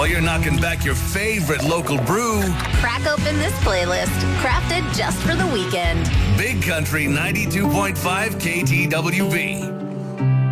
while you're knocking back your favorite local brew. Crack open this playlist, crafted just for the weekend. Big Country 92.5 KTWV.